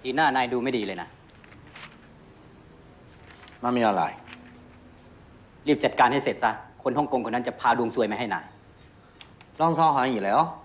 สีหน้านายดูไม่ดีเลยนะ那么要来รีบจัดการให้เสร็จซะคนฮ่องกงคนนั้นจะพาดวงซวยมาให้นาย浪潮好像อีกแล้ว